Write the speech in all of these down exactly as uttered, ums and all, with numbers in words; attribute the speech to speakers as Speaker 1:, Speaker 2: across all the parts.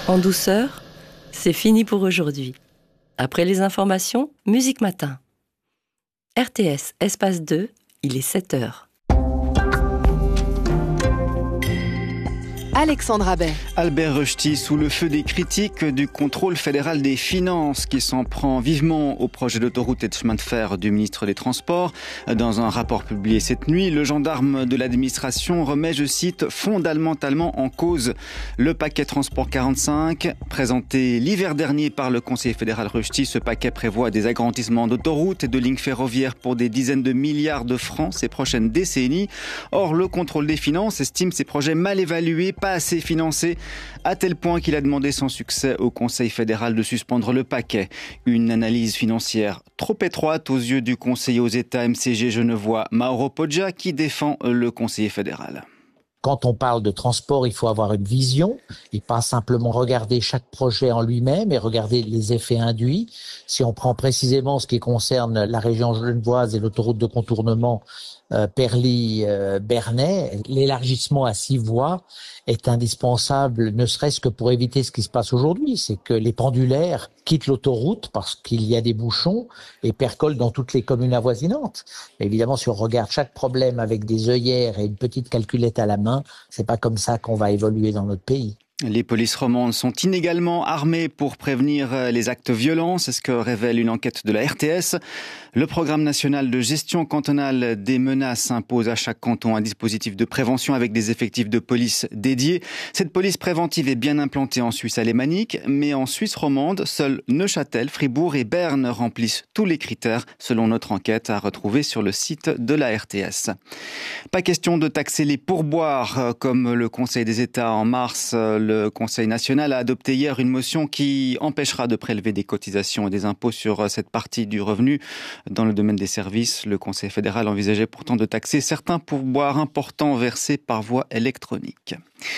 Speaker 1: En douceur, c'est fini pour aujourd'hui. Après les informations, Musique Matin. R T S, espace deux, il est sept heures.
Speaker 2: Alexandre Abbet.
Speaker 3: Albert Rechty, sous le feu des critiques du contrôle fédéral des finances qui s'en prend vivement au projet d'autoroute et de chemin de fer du ministre des Transports. Dans un rapport publié cette nuit, le gendarme de l'administration remet, je cite, fondamentalement en cause le paquet transport quarante-cinq. Présenté l'hiver dernier par le conseiller fédéral Rechty, ce paquet prévoit des agrandissements d'autoroutes et de lignes ferroviaires pour des dizaines de milliards de francs ces prochaines décennies. Or, le contrôle des finances estime ces projets mal évalués, pas assez financé, à tel point qu'il a demandé sans succès au Conseil fédéral de suspendre le paquet. Une analyse financière trop étroite aux yeux du conseiller aux États M C G genevois Mauro Poggia qui défend le conseiller fédéral.
Speaker 4: Quand on parle de transport, il faut avoir une vision et pas simplement regarder chaque projet en lui-même et regarder les effets induits. Si on prend précisément ce qui concerne la région genevoise et l'autoroute de contournement euh, Perly-Bernay, euh, l'élargissement à six voies est indispensable, ne serait-ce que pour éviter ce qui se passe aujourd'hui, c'est que les pendulaires quittent l'autoroute parce qu'il y a des bouchons et percolent dans toutes les communes avoisinantes. Évidemment, si on regarde chaque problème avec des œillères et une petite calculette à la main, c'est pas comme ça qu'on va évoluer dans notre pays.
Speaker 3: Les polices romandes sont inégalement armées pour prévenir les actes violents, c'est ce que révèle une enquête de la R T S. Le programme national de gestion cantonale des menaces impose à chaque canton un dispositif de prévention avec des effectifs de police dédiés. Cette police préventive est bien implantée en Suisse alémanique, mais en Suisse romande, seuls Neuchâtel, Fribourg et Berne remplissent tous les critères, selon notre enquête à retrouver sur le site de la R T S. Pas question de taxer les pourboires, comme le Conseil des États en mars. Le Conseil national a adopté hier une motion qui empêchera de prélever des cotisations et des impôts sur cette partie du revenu. Dans le domaine des services, le Conseil fédéral envisageait pourtant de taxer certains pourboires importants versés par voie électronique.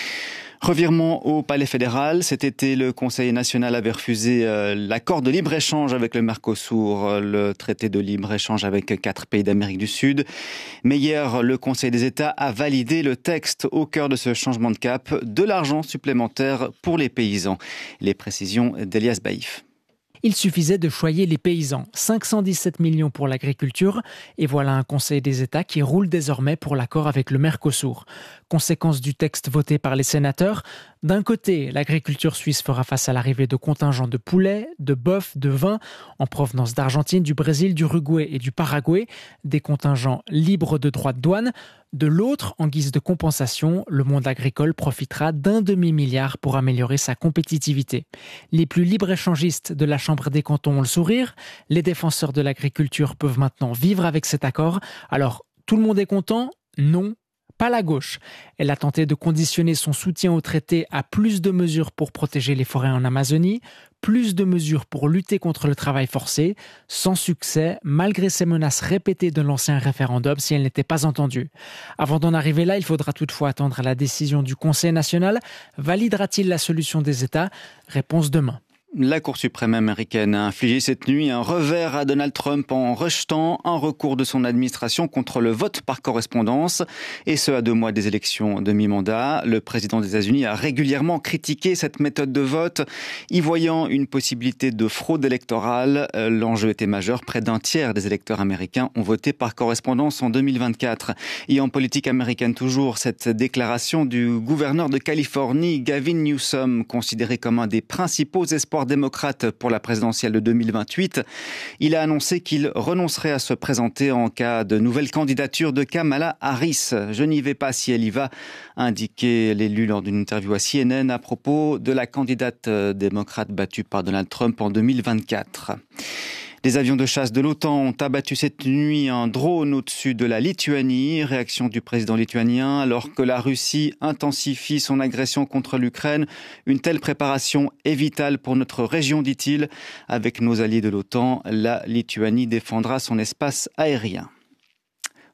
Speaker 3: Revirement au Palais fédéral. Cet été, le Conseil national avait refusé euh, l'accord de libre-échange avec le Mercosur, euh, le traité de libre-échange avec quatre pays d'Amérique du Sud. Mais hier, le Conseil des États a validé le texte au cœur de ce changement de cap, de l'argent supplémentaire pour les paysans. Les précisions d'Elias Baïf.
Speaker 5: Il suffisait de choyer les paysans, cinq cent dix-sept millions pour l'agriculture, et voilà un Conseil des États qui roule désormais pour l'accord avec le Mercosur. Conséquence du texte voté par les sénateurs, d'un côté, l'agriculture suisse fera face à l'arrivée de contingents de poulets, de bœufs, de vins, en provenance d'Argentine, du Brésil, du Uruguay et du Paraguay, des contingents libres de droits de douane. De l'autre, en guise de compensation, le monde agricole profitera d'un demi-milliard pour améliorer sa compétitivité. Les plus libre-échangistes de la Chambre des cantons ont le sourire. Les défenseurs de l'agriculture peuvent maintenant vivre avec cet accord. Alors, tout le monde est content ? Non. Pas la gauche. Elle a tenté de conditionner son soutien au traité à plus de mesures pour protéger les forêts en Amazonie, plus de mesures pour lutter contre le travail forcé, sans succès, malgré ces menaces répétées de l'ancien référendum si elles n'étaient pas entendues. Avant d'en arriver là, il faudra toutefois attendre la décision du Conseil national. Validera-t-il la solution des États ? Réponse demain.
Speaker 3: La Cour suprême américaine a infligé cette nuit un revers à Donald Trump en rejetant un recours de son administration contre le vote par correspondance, et ce à deux mois des élections de mi-mandat. Le président des États-Unis a régulièrement critiqué cette méthode de vote, y voyant une possibilité de fraude électorale. L'enjeu était majeur, près d'un tiers des électeurs américains ont voté par correspondance en deux mille vingt-quatre. Et en politique américaine toujours, cette déclaration du gouverneur de Californie, Gavin Newsom, considéré comme un des principaux espoirs démocrate pour la présidentielle de deux mille vingt-huit. Il a annoncé qu'il renoncerait à se présenter en cas de nouvelle candidature de Kamala Harris. Je n'y vais pas si elle y va, a indiqué l'élu lors d'une interview à C N N à propos de la candidate démocrate battue par Donald Trump en deux mille vingt-quatre. Des avions de chasse de l'OTAN ont abattu cette nuit un drone au-dessus de la Lituanie. Réaction du président lituanien alors que la Russie intensifie son agression contre l'Ukraine. Une telle préparation est vitale pour notre région, dit-il. Avec nos alliés de l'OTAN, la Lituanie défendra son espace aérien.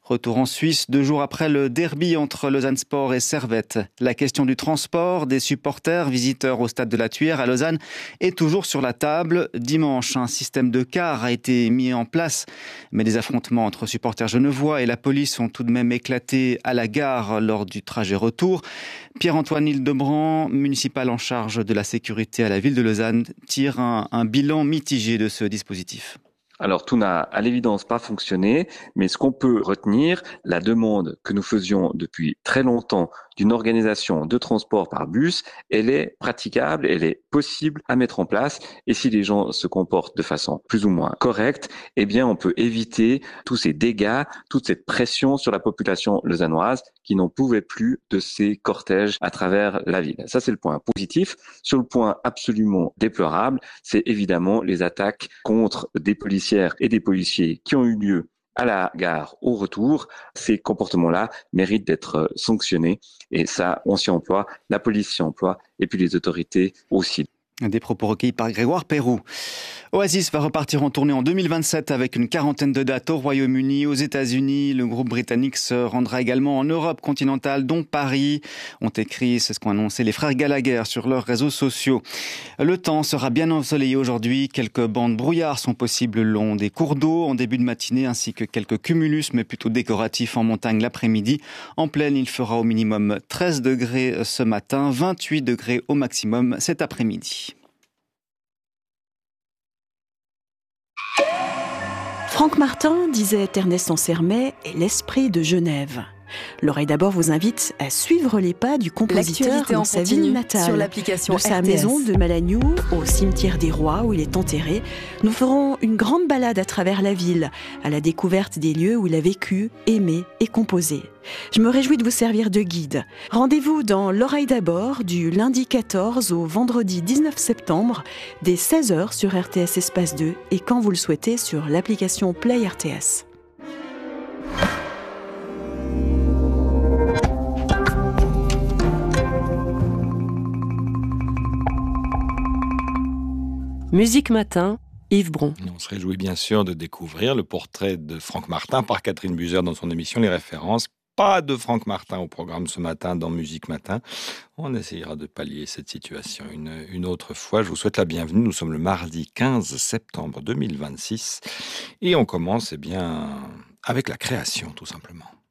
Speaker 3: Retour en Suisse, deux jours après le derby entre Lausanne Sport et Servette. La question du transport des supporters visiteurs au stade de la Thuir à Lausanne est toujours sur la table. Dimanche, un système de cars a été mis en place, mais des affrontements entre supporters genevois et la police ont tout de même éclaté à la gare lors du trajet retour. Pierre-Antoine Hildebrand, municipal en charge de la sécurité à la ville de Lausanne, tire un, un bilan mitigé de ce dispositif.
Speaker 2: Alors, tout n'a à l'évidence pas fonctionné, mais ce qu'on peut retenir, la demande que nous faisions depuis très longtemps d'une organisation de transport par bus, elle est praticable, elle est possible à mettre en place. Et si les gens se comportent de façon plus ou moins correcte, eh bien, on peut éviter tous ces dégâts, toute cette pression sur la population lausannoise qui n'en pouvait plus de ces cortèges à travers la ville. Ça, c'est le point positif. Sur le point absolument déplorable, c'est évidemment les attaques contre des policières et des policiers qui ont eu lieu à la gare au retour. Ces comportements-là méritent d'être sanctionnés et ça, on s'y emploie, la police s'y emploie et puis les autorités aussi.
Speaker 3: Des propos recueillis par Grégoire Perroux. Oasis va repartir en tournée en deux mille vingt-sept avec une quarantaine de dates au Royaume-Uni, aux États-Unis. Le groupe britannique se rendra également en Europe continentale, dont Paris. Ont écrit, c'est ce qu'ont annoncé les frères Gallagher sur leurs réseaux sociaux. Le temps sera bien ensoleillé aujourd'hui. Quelques bandes brouillard sont possibles le long des cours d'eau en début de matinée, ainsi que quelques cumulus, mais plutôt décoratifs en montagne l'après-midi. En plaine, il fera au minimum treize degrés ce matin, vingt-huit degrés au maximum cet après-midi.
Speaker 6: Franck Martin, disait Ernest Ansermet, est l'esprit de Genève. L'oreille d'abord vous invite à suivre les pas du compositeur dans sa ville natale.
Speaker 1: Sur l'application
Speaker 6: de sa
Speaker 1: R T S.
Speaker 6: maison de Malagnou au cimetière des Rois où il est enterré, nous ferons une grande balade à travers la ville, à la découverte des lieux où il a vécu, aimé et composé. Je me réjouis de vous servir de guide. Rendez-vous dans l'oreille d'abord du lundi quatorze au vendredi dix-neuf septembre, dès seize heures sur R T S Espace deux et quand vous le souhaitez sur l'application Play R T S.
Speaker 1: Musique Matin, Yves Bron.
Speaker 7: On se réjouit bien sûr de découvrir le portrait de Franck Martin par Catherine Buzer dans son émission Les Références. Pas de Franck Martin au programme ce matin dans Musique Matin. On essayera de pallier cette situation une, une autre fois. Je vous souhaite la bienvenue. Nous sommes le mardi quinze septembre deux mille vingt-six et on commence eh bien, avec la création tout simplement.